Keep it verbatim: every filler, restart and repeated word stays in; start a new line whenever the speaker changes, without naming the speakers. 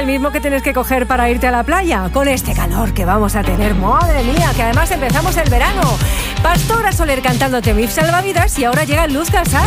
mismo que tienes que coger para irte a la playa, con este calor que vamos a tener, madre mía, que además empezamos el verano. Pastora Soler cantándote Mif Salvavidas y ahora llega Luz Casal.